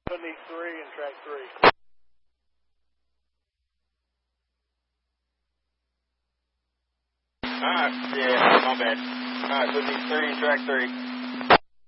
Need 3 and track 3. Alright, yeah, my bad. Alright, so need 3 and track 3.